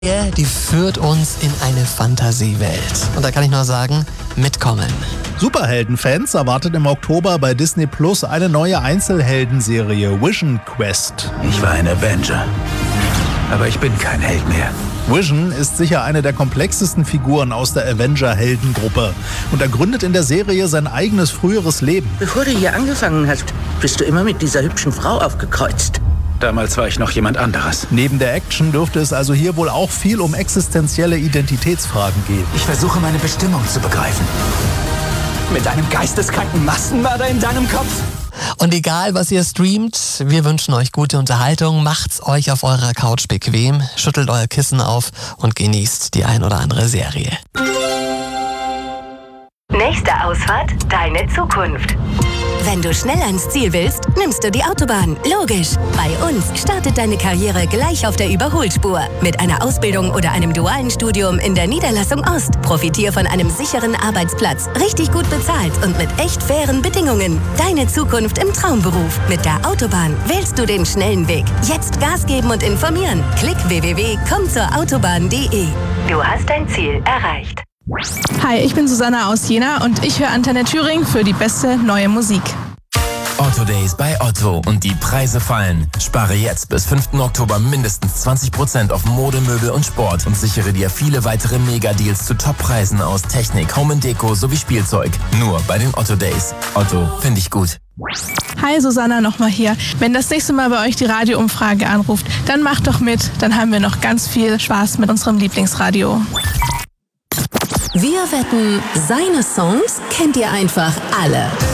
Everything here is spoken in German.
Die führt uns in eine Fantasiewelt. Und da kann ich nur sagen, mitkommen. Superheldenfans erwartet im Oktober bei Disney Plus eine neue Einzelheldenserie, Vision Quest. Ich war ein Avenger, aber ich bin kein Held mehr. Vision ist sicher eine der komplexesten Figuren aus der Avenger-Heldengruppe und er gründet in der Serie sein eigenes früheres Leben. Bevor du hier angefangen hast, bist du immer mit dieser hübschen Frau aufgekreuzt. Damals war ich noch jemand anderes. Neben der Action dürfte es also hier wohl auch viel um existenzielle Identitätsfragen gehen. Ich versuche meine Bestimmung zu begreifen. Mit einem geisteskranken Massenmörder in deinem Kopf? Und egal, was ihr streamt, wir wünschen euch gute Unterhaltung. Macht's euch auf eurer Couch bequem, schüttelt euer Kissen auf und genießt die ein oder andere Serie. Nächste Ausfahrt, deine Zukunft. Wenn du schnell ans Ziel willst, nimmst du die Autobahn. Logisch. Bei uns startet deine Karriere gleich auf der Überholspur. Mit einer Ausbildung oder einem dualen Studium in der Niederlassung Ost. Profitier von einem sicheren Arbeitsplatz, richtig gut bezahlt und mit echt fairen Bedingungen. Deine Zukunft im Traumberuf. Mit der Autobahn wählst du den schnellen Weg. Jetzt Gas geben und informieren. Klick www.kommzurautobahn.de. Du hast dein Ziel erreicht. Hi, ich bin Susanna aus Jena und ich höre Antenne Thüringen für die beste neue Musik. Otto Days bei Otto und die Preise fallen. Spare jetzt bis 5. Oktober mindestens 20% auf Mode, Möbel und Sport und sichere dir viele weitere Mega-Deals zu Top-Preisen aus Technik, Home & Deko sowie Spielzeug. Nur bei den Otto Days. Otto, finde ich gut. Hi, Susanna nochmal hier. Wenn das nächste Mal bei euch die Radioumfrage anruft, dann macht doch mit. Dann haben wir noch ganz viel Spaß mit unserem Lieblingsradio. Wir wetten, seine Songs kennt ihr einfach alle.